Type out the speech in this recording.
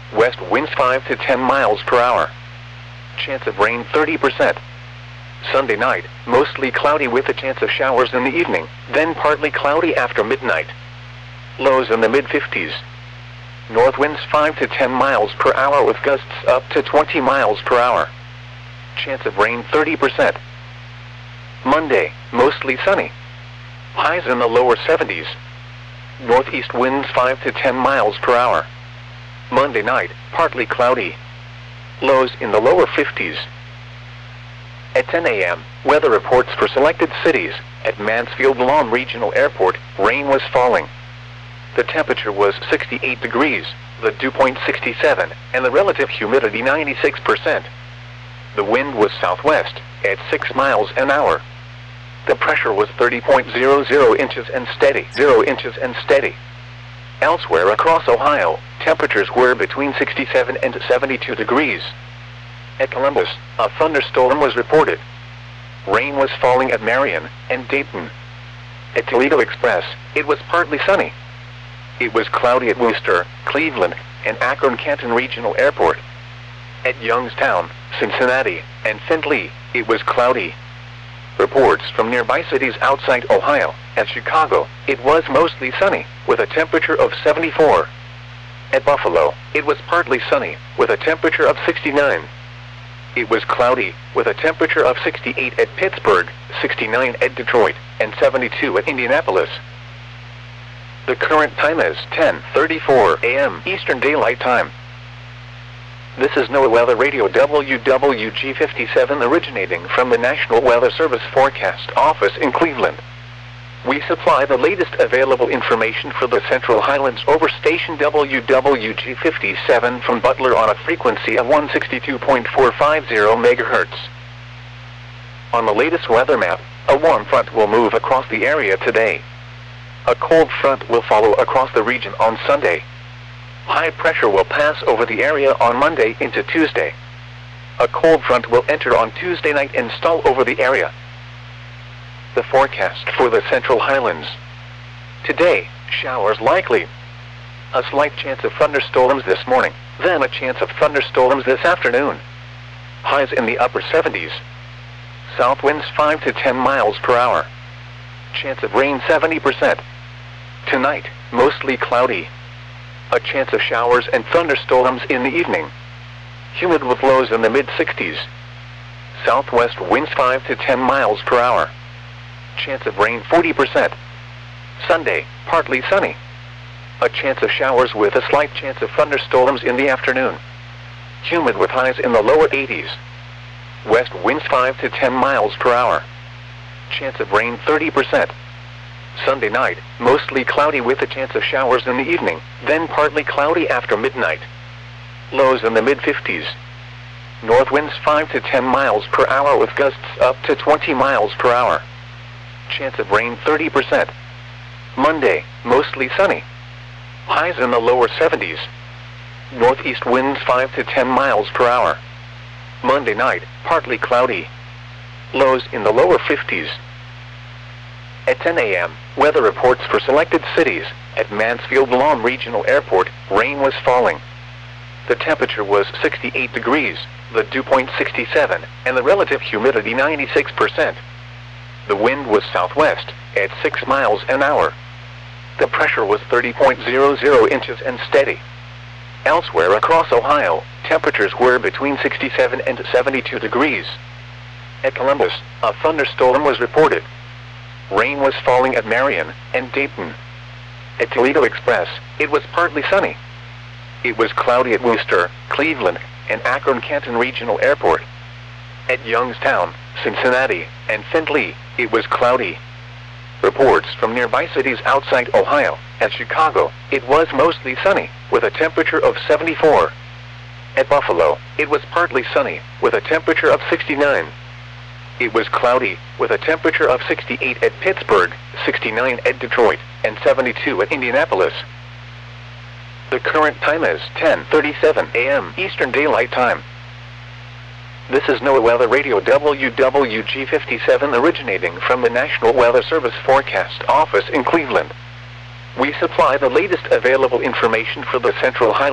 West winds 5 to 10 miles per hour. Chance of rain 30%. Sunday night, mostly cloudy with a chance of showers in the evening, then partly cloudy after midnight. Lows in the mid-50s. North winds 5 to 10 miles per hour with gusts up to 20 miles per hour. Chance of rain 30%. Monday, mostly sunny. Highs in the lower 70s. Northeast winds 5 to 10 miles per hour. Monday night, partly cloudy. Lows in the lower 50s. At 10 a.m., weather reports for selected cities. At Mansfield Lawn Regional Airport, rain was falling. The temperature was 68 degrees, the dew point 67, and the relative humidity 96%. The wind was southwest, at 6 miles an hour. The pressure was 30.00 inches and steady. 0 inches and steady. Elsewhere across Ohio, temperatures were between 67 and 72 degrees. At Columbus, a thunderstorm was reported. Rain was falling at Marion and Dayton. At Toledo Express, it was partly sunny. It was cloudy at Worcester, Cleveland, and Akron-Canton Regional Airport. At Youngstown, Cincinnati, and St. Louis, it was cloudy. Reports from nearby cities outside Ohio. At Chicago, it was mostly sunny, with a temperature of 74. At Buffalo, it was partly sunny, with a temperature of 69. It was cloudy, with a temperature of 68 at Pittsburgh, 69 at Detroit, and 72 at Indianapolis. The current time is 10:34 a.m. Eastern Daylight Time. This is NOAA Weather Radio WWG57 originating from the National Weather Service Forecast Office in Cleveland. We supply the latest available information for the Central Highlands over station WWG57 from Butler on a frequency of 162.450 MHz. On the latest weather map, a warm front will move across the area today. A cold front will follow across the region on Sunday. High pressure will pass over the area on Monday into Tuesday. A cold front will enter on Tuesday night and stall over the area. The forecast for the Central Highlands. Today, showers likely. A slight chance of thunderstorms this morning, then a chance of thunderstorms this afternoon. Highs in the upper 70s. South winds 5 to 10 miles per hour. Chance of rain 70%. Tonight, mostly cloudy. A chance of showers and thunderstorms in the evening. Humid with lows in the mid-60s. Southwest winds 5 to 10 miles per hour. Chance of rain 40%. Sunday, partly sunny. A chance of showers with a slight chance of thunderstorms in the afternoon. Humid with highs in the lower 80s. West winds 5 to 10 miles per hour. Chance of rain 30%. Sunday night, mostly cloudy with a chance of showers in the evening, then partly cloudy after midnight. Lows in the mid-50s. North winds 5 to 10 miles per hour with gusts up to 20 miles per hour. Chance of rain 30%. Monday, mostly sunny. Highs in the lower 70s. Northeast winds 5 to 10 miles per hour. Monday night, partly cloudy. Lows in the lower 50s. At 10 a.m., weather reports for selected cities. At Mansfield Lawn Regional Airport, rain was falling. The temperature was 68 degrees, the dew point 67, and the relative humidity 96%. The wind was southwest, at 6 miles an hour. The pressure was 30.00 inches and steady. Elsewhere across Ohio, temperatures were between 67 and 72 degrees. At Columbus, a thunderstorm was reported. Rain was falling at Marion and Dayton. At Toledo Express, it was partly sunny. It was cloudy at Worcester, Cleveland, and Akron-Canton Regional Airport. At Youngstown, Cincinnati, and St. Louis, it was cloudy. Reports from nearby cities outside Ohio. At Chicago, it was mostly sunny, with a temperature of 74. At Buffalo, it was partly sunny, with a temperature of 69. It was cloudy, with a temperature of 68 at Pittsburgh, 69 at Detroit, and 72 at Indianapolis. The current time is 10:37 a.m. Eastern Daylight Time. This is NOAA Weather Radio WWG57 originating from the National Weather Service Forecast Office in Cleveland. We supply the latest available information for the Central Highlands.